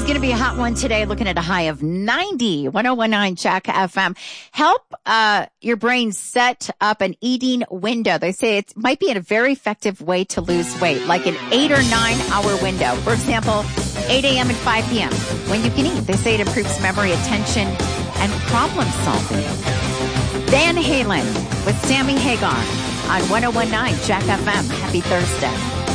is going to be a hot one today, looking at a high of 90. 1019 Jack FM. Help your brain set up an eating window. They say it might be a very effective way to lose weight, like an 8 or 9 hour window. For example, 8 a.m. and 5 p.m. when you can eat. They say it improves memory, attention, and problem solving. Van Halen with Sammy Hagar on 1019 Jack FM. Happy Thursday.